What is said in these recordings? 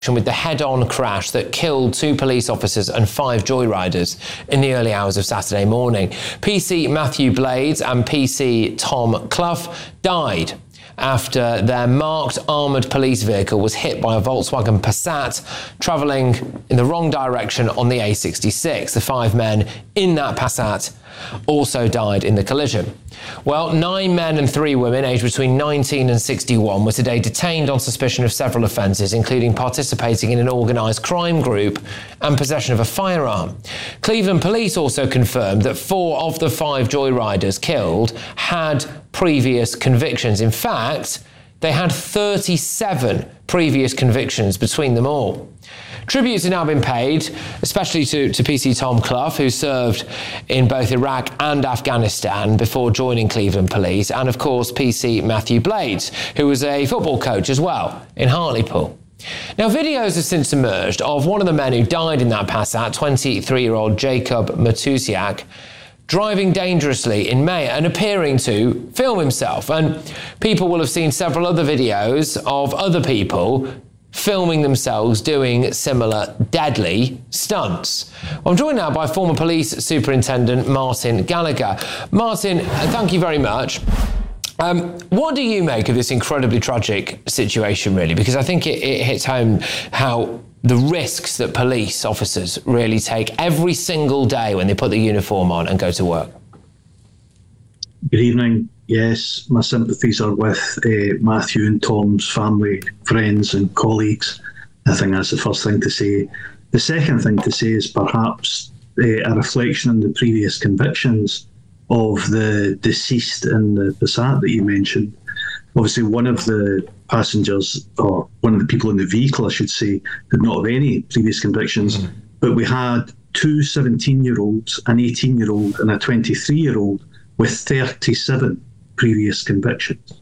with the head-on crash that killed 2 police officers and 5 joyriders in the early hours of Saturday morning. PC Matthew Blades and PC Tom Clough died after their marked armoured police vehicle was hit by a Volkswagen Passat travelling in the wrong direction on the A66. The 5 men in that Passat also died in the collision. Well, 9 men and 3 women aged between 19 and 61 were today detained on suspicion of several offences, including participating in an organised crime group and possession of a firearm. Cleveland police also confirmed that 4 of the 5 joyriders killed had previous convictions. In fact, they had 37 previous convictions between them all. Tributes have now been paid, especially to PC Tom Clough, who served in both Iraq and Afghanistan before joining Cleveland Police, and of course PC Matthew Blades, who was a football coach as well in Hartlepool. Now, videos have since emerged of one of the men who died in that Passat, 23-year-old Jacob Matusiak, driving dangerously in May and appearing to film himself. And people will have seen several other videos of other people filming themselves doing similar deadly stunts. I'm joined now by former police superintendent Martin Gallagher. Martin, thank you very much. What do you make of this incredibly tragic situation, really? Because I think it hits home how the risks that police officers really take every single day when they put the uniform on and go to work. Good evening. Yes, my sympathies are with Matthew and Tom's family, friends and colleagues. I think that's the first thing to say. The second thing to say is perhaps a reflection on the previous convictions of the deceased in the Passat that you mentioned. Obviously, one of the passengers, or one of the people in the vehicle, I should say, did not have any previous convictions, but we had 2 17-year-olds, an 18-year-old and a 23-year-old with 37 previous convictions.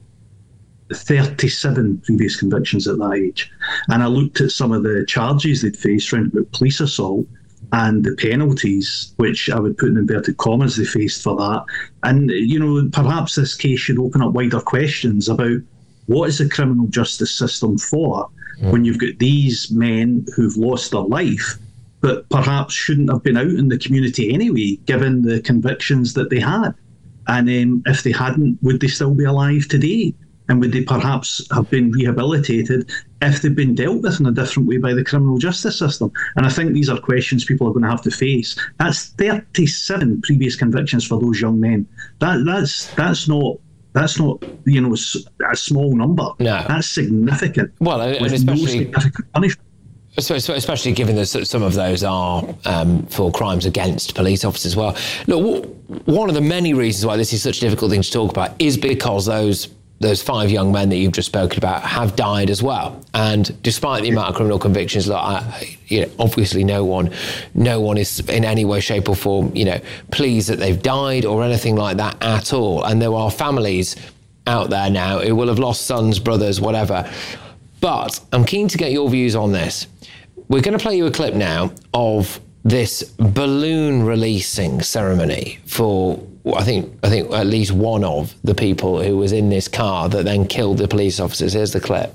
37 previous convictions at that age. And I looked at some of the charges they'd faced around about police assault and the penalties, which I would put in inverted commas, they faced for that. And, you know, perhaps this case should open up wider questions about what is the criminal justice system for when you've got these men who've lost their life, but perhaps shouldn't have been out in the community anyway, given the convictions that they had. And if they hadn't, would they still be alive today? And would they perhaps have been rehabilitated if they'd been dealt with in a different way by the criminal justice system? And I think these are questions people are going to have to face. That's 37 previous convictions for those young men. That's not you know, a small number. No, that's significant. Well, and especially no significant punishment. Especially given that some of those are for crimes against police officers as well. Look, one of the many reasons why this is such a difficult thing to talk about is because those 5 young men that you've just spoken about have died as well. And despite the amount of criminal convictions, look, obviously no one is in any way, shape or form, pleased that they've died or anything like that at all. And there are families out there now who will have lost sons, brothers, whatever. But I'm keen to get your views on this. We're going to play you a clip now of this balloon releasing ceremony for, I think at least one of the people who was in this car that then killed the police officers. Here's the clip.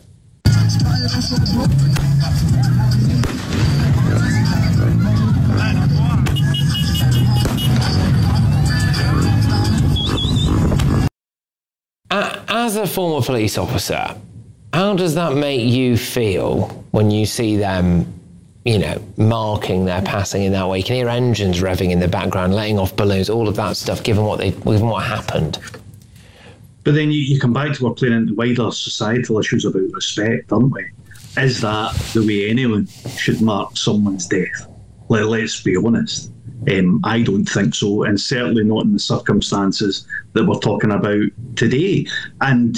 As a former police officer, how does that make you feel when you see them, marking their passing in that way? You can hear engines revving in the background, letting off balloons, all of that stuff, given what happened. But then you come back to we're playing into wider societal issues about respect, aren't we? Is that the way anyone should mark someone's death? Let's be honest. I don't think so, and certainly not in the circumstances that we're talking about today. And,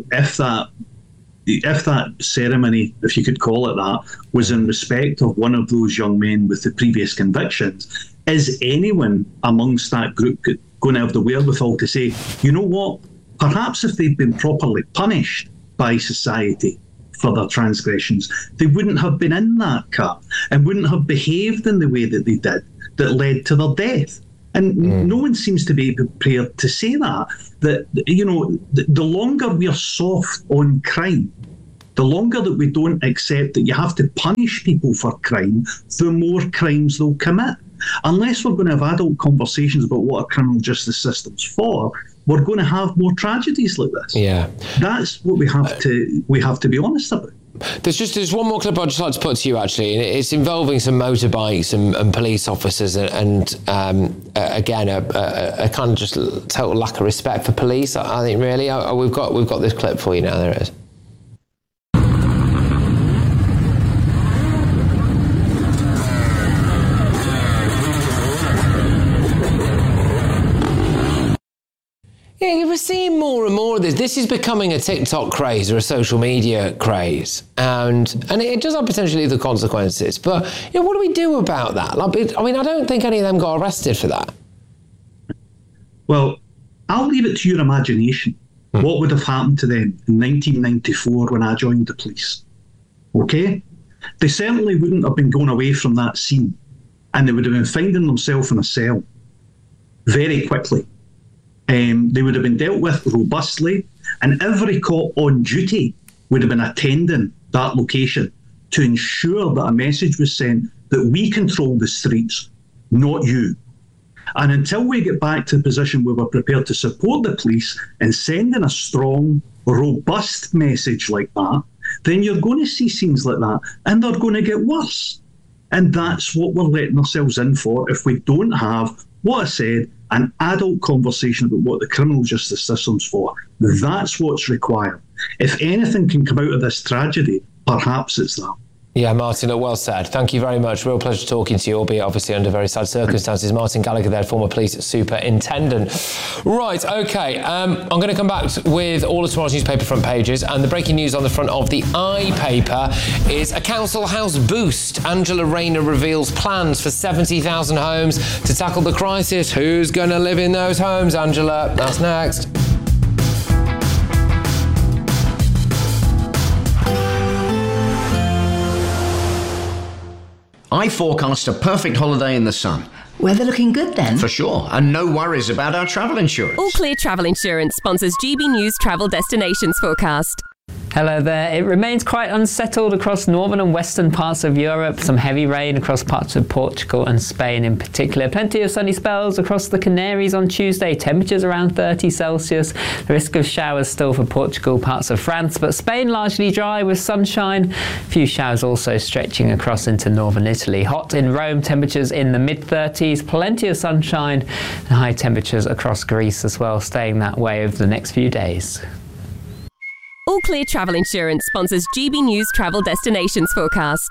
if that ceremony, if you could call it that, was in respect of one of those young men with the previous convictions, is anyone amongst that group going to have the wherewithal to say, you know what, perhaps if they'd been properly punished by society for their transgressions, they wouldn't have been in that car and wouldn't have behaved in the way that they did that led to their death. And no one seems to be prepared to say that the longer we're soft on crime, The longer that we don't accept that you have to punish people for crime, the more crimes they'll commit. Unless we're going to have adult conversations about what our criminal justice system's for, we're going to have more tragedies like this. Yeah, that's what we have to be honest about. There's one more clip I'd just like to put to you, actually, and it's involving some motorbikes and police officers, and again, a kind of just total lack of respect for police. I think really, we've got this clip for you now. There it is. Yeah, we're seeing more and more of this. This is becoming a TikTok craze or a social media craze, and it does have potentially the consequences. But what do we do about that? I don't think any of them got arrested for that. Well, I'll leave it to your imagination. What would have happened to them in 1994 when I joined the police? Okay, they certainly wouldn't have been going away from that scene, and they would have been finding themselves in a cell very quickly. They would have been dealt with robustly, and every cop on duty would have been attending that location to ensure that a message was sent that we control the streets, not you. And until we get back to the position where we're prepared to support the police and send in a strong, robust message like that, then you're going to see scenes like that, and they're going to get worse. And that's what we're letting ourselves in for if we don't have, what I said, an adult conversation about what the criminal justice system's for. That's what's required. If anything can come out of this tragedy, perhaps it's that. Yeah, Martin, well said. Thank you very much. Real pleasure talking to you, albeit obviously under very sad circumstances. Martin Gallagher there, former police superintendent. Right, OK, I'm going to come back with all of tomorrow's newspaper front pages, and the breaking news on the front of the I paper is a council house boost. Angela Rayner reveals plans for 70,000 homes to tackle the crisis. Who's going to live in those homes, Angela? That's next. I forecast a perfect holiday in the sun. Weather looking good then? For sure, and no worries about our travel insurance. All Clear Travel Insurance sponsors GB News Travel Destinations Forecast. Hello there. It remains quite unsettled across northern and western parts of Europe. Some heavy rain across parts of Portugal and Spain in particular. Plenty of sunny spells across the Canaries on Tuesday. Temperatures around 30 Celsius. The risk of showers still for Portugal, parts of France, but Spain largely dry with sunshine. A few showers also stretching across into northern Italy. Hot in Rome, temperatures in the mid-30s. Plenty of sunshine and high temperatures across Greece as well, staying that way over the next few days. All Clear Travel Insurance sponsors GB News Travel Destinations Forecast.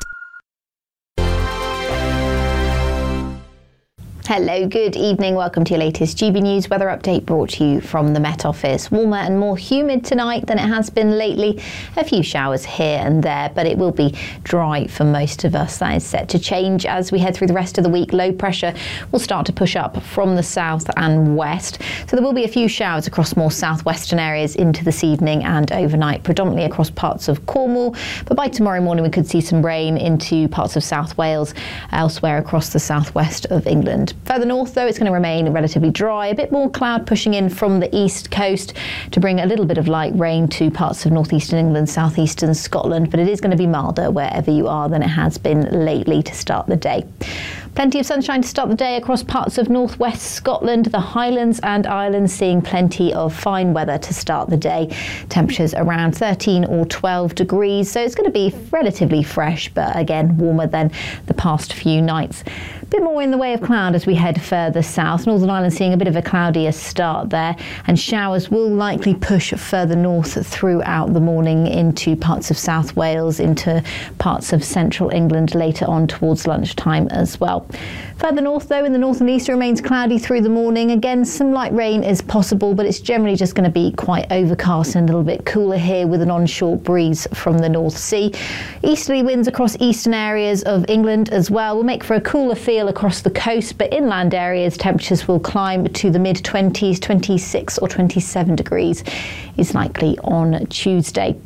Hello, good evening. Welcome to your latest GB News weather update brought to you from the Met Office. Warmer and more humid tonight than it has been lately. A few showers here and there, but it will be dry for most of us. That is set to change as we head through the rest of the week. Low pressure will start to push up from the south and west. So there will be a few showers across more southwestern areas into this evening and overnight, predominantly across parts of Cornwall. But by tomorrow morning, we could see some rain into parts of South Wales, elsewhere across the southwest of England. Further north, though, it's going to remain relatively dry. A bit more cloud pushing in from the east coast to bring a little bit of light rain to parts of northeastern England, southeastern Scotland, but it is going to be milder wherever you are than it has been lately to start the day. Plenty of sunshine to start the day across parts of northwest Scotland, the Highlands and Islands seeing plenty of fine weather to start the day. Temperatures around 13 or 12 degrees, so it's going to be relatively fresh, but again warmer than the past few nights. A bit more in the way of cloud as we head further south. Northern Ireland seeing a bit of a cloudier start there, and showers will likely push further north throughout the morning into parts of South Wales, into parts of central England later on towards lunchtime as well. Further north, though, in the north and east, it remains cloudy through the morning. Again, some light rain is possible, but it's generally just going to be quite overcast and a little bit cooler here with an onshore breeze from the North Sea. Easterly winds across eastern areas of England as well will make for a cooler feel across the coast, but inland areas temperatures will climb to the mid-20s, 26 or 27 degrees is likely on Tuesday.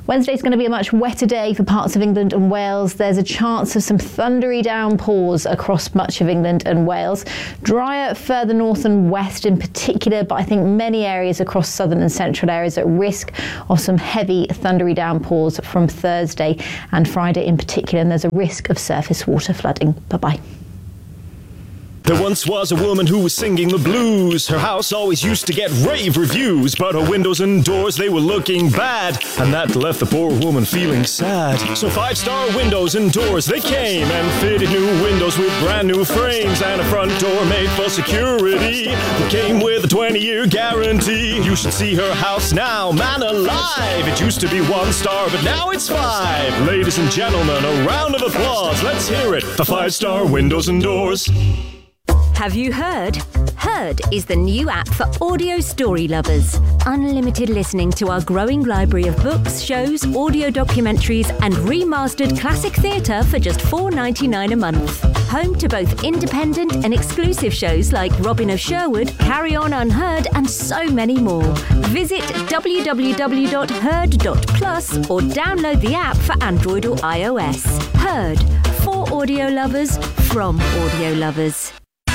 Wednesday's going to be a much wetter day for parts of England and Wales. There's a chance of some thundery downpours across much of England and Wales. Drier further north and west in particular, but I think many areas across southern and central areas at risk of some heavy thundery downpours from Thursday and Friday in particular, and there's a risk of surface water flooding. Bye-bye. There once was a woman who was singing the blues. Her house always used to get rave reviews, but her windows and doors, they were looking bad, and that left the poor woman feeling sad. So 5-star windows and doors, they came and fitted new windows with brand new frames and a front door made for security. It came with a 20-year guarantee. You should see her house now, man alive. It used to be 1 star, but now it's 5. Ladies and gentlemen, a round of applause. Let's hear it for 5-star windows and doors. Have you heard? Heard is the new app for audio story lovers. Unlimited listening to our growing library of books, shows, audio documentaries, and remastered classic theatre for just $4.99 a month. Home to both independent and exclusive shows like Robin of Sherwood, Carry On Unheard, and so many more. Visit www.heard.plus or download the app for Android or iOS. Heard, for audio lovers, from audio lovers.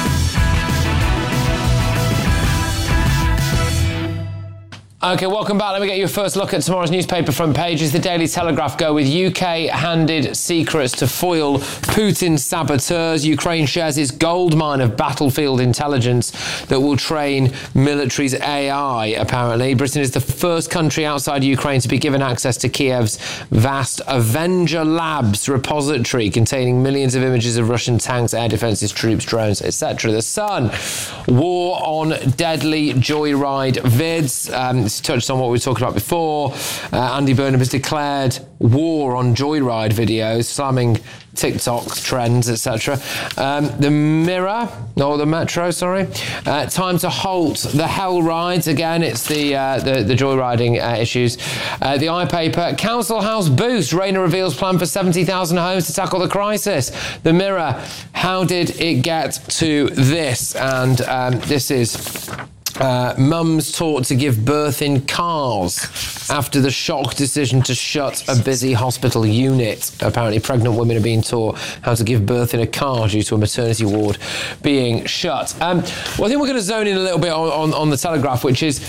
OK, welcome back. Let me get you a first look at tomorrow's newspaper front pages. The Daily Telegraph go with UK handed secrets to foil Putin's saboteurs. Ukraine shares its gold mine of battlefield intelligence that will train military's AI, apparently. Britain is the first country outside Ukraine to be given access to Kiev's vast Avenger Labs repository containing millions of images of Russian tanks, air defences, troops, drones, etc. The Sun, war on deadly joyride vids. This touched on what we were talking about before. Andy Burnham has declared war on joyride videos, slamming TikTok trends, etc. The Metro, time to halt the hell rides. Again, it's the joyriding issues. The iPaper, Council House boost. Rayner reveals plan for 70,000 homes to tackle the crisis. The Mirror, how did it get to this? And this is... mums taught to give birth in cars after the shock decision to shut a busy hospital unit. Apparently, pregnant women are being taught how to give birth in a car due to a maternity ward being shut. Well, I think we're going to zone in a little bit on the Telegraph, which is...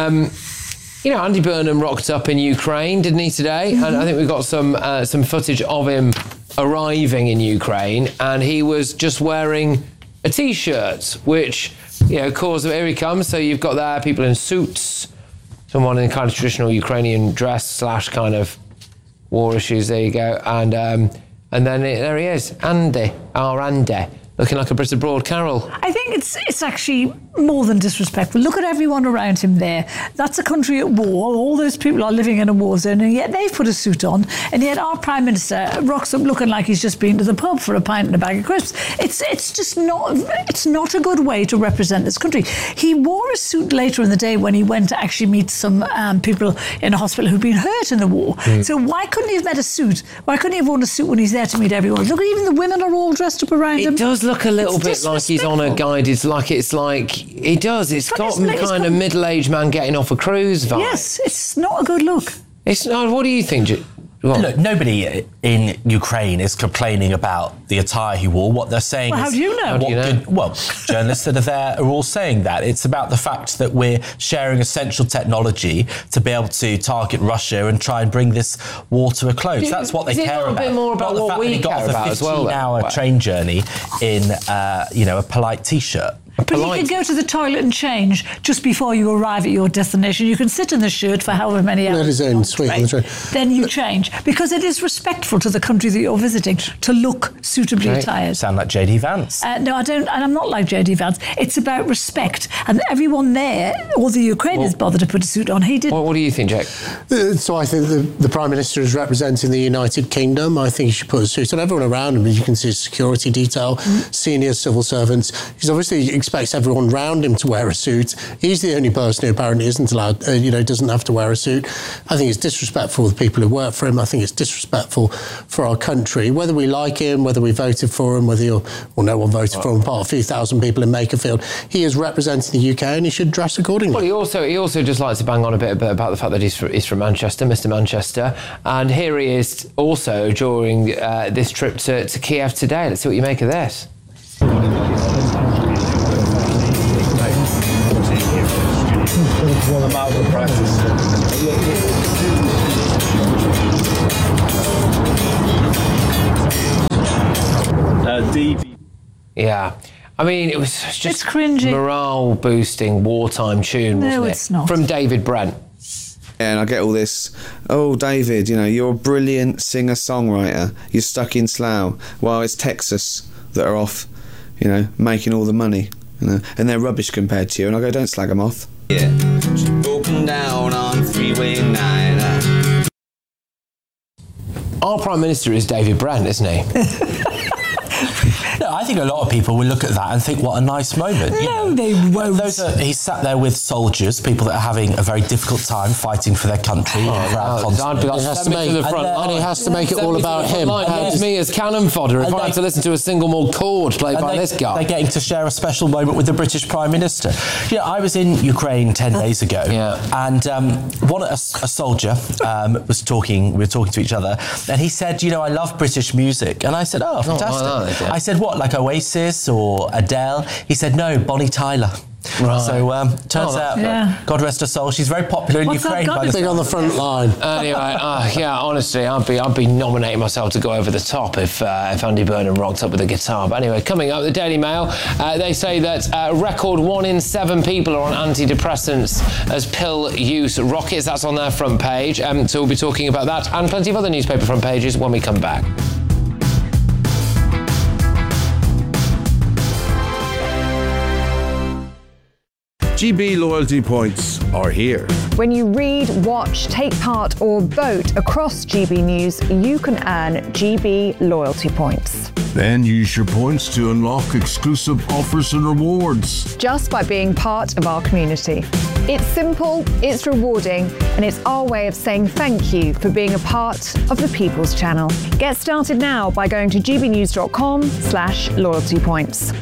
Andy Burnham rocked up in Ukraine, didn't he, today? Mm-hmm. And I think we've got some footage of him arriving in Ukraine, and he was just wearing a T-shirt, which... here he comes. So you've got there people in suits, someone in kind of traditional Ukrainian dress / kind of war issues. There you go. And then there he is, Andy, looking like a Brit Abroad Carol. I think it's actually more than disrespectful. Look at everyone around him there. That's a country at war. All those people are living in a war zone, and yet they've put a suit on, and yet our Prime Minister rocks up looking like he's just been to the pub for a pint and a bag of crisps. It's just not a good way to represent this country. He wore a suit later in the day when he went to actually meet some people in a hospital who'd been hurt in the war. So why couldn't he have met a suit? Why couldn't he have worn a suit when he's there to meet everyone? Look, even the women are all dressed up around him. It does look a little bit like he's on a guided, it does. It's got kind of middle-aged man getting off a cruise vibe. Yes, it's not a good look. It's not. What do you think? Look, nobody in Ukraine is complaining about the attire he wore. What they're saying how do you know? Journalists that are there are all saying that. It's about the fact that we're sharing essential technology to be able to target Russia and try and bring this war to a close. That's what they care about. A bit more about what we care about as well. 15-hour train journey in, a polite T-shirt. But you can go to the toilet and change just before you arrive at your destination. You can sit in the shirt for however many hours. That is own suite on the train. Then you change, because it is respectful to the country that you're visiting to look suitably attired. Sound like JD Vance. No, I don't, and I'm not like JD Vance. It's about respect, and everyone there, all the Ukrainians bothered to put a suit on. He didn't. What do you think, Jack? So I think the Prime Minister is representing the United Kingdom. I think he should put a suit on. Everyone around him, you can see security detail, senior civil servants. He's obviously expects everyone around him to wear a suit. He's the only person who apparently isn't allowed, doesn't have to wear a suit. I think it's disrespectful to the people who work for him. I think it's disrespectful for our country. Whether we like him, whether we voted for him, whether no one voted for him, apart from a few thousand people in Makerfield. He is representing the UK and he should dress accordingly. Well, he also just likes to bang on a bit about the fact that he's from Manchester, Mr. Manchester. And here he is also during this trip to Kiev today. Let's see what you make of this. Yeah. I mean, it was just it's cringy. Morale-boosting wartime tune, wasn't it? It's not. From David Brent. And I get all this, oh, David, you're a brilliant singer-songwriter. You're stuck in Slough. Well, it's Texas that are off, making all the money. And they're rubbish compared to you. And I go, don't slag them off. Yeah. Broken down on Freeway 9. Our Prime Minister is David Brent, isn't he? No, I think a lot of people will look at that and think, what a nice moment. No, they won't. He's sat there with soldiers, people that are having a very difficult time fighting for their country. He has to make it all about him. Use me as cannon fodder if I had to listen to a single more chord played by this guy. They're getting to share a special moment with the British Prime Minister. I was in Ukraine 10 days ago, and a soldier was talking. We were talking to each other, and he said, I love British music, and I said, oh, fantastic. I said, what, like Oasis or Adele? He said, no, Bonnie Tyler. Right. So turns out, God rest her soul, she's very popular in Ukraine. Big on the front line. Anyway, honestly, I'd be nominating myself to go over the top if Andy Burnham rocked up with a guitar. But anyway, coming up, the Daily Mail, they say that a record 1 in 7 people are on antidepressants as pill use rockets. That's on their front page. So we'll be talking about that and plenty of other newspaper front pages when we come back. GB loyalty points are here. When you read, watch, take part or vote across GB News, you can earn GB loyalty points. Then use your points to unlock exclusive offers and rewards. Just by being part of our community. It's simple, it's rewarding, and it's our way of saying thank you for being a part of the People's Channel. Get started now by going to gbnews.com/loyalty points.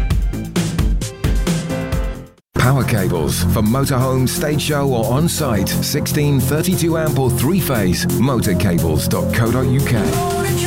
Power cables for motorhome, stage show or on-site. 16, 32 amp or 3-phase. Motorcables.co.uk.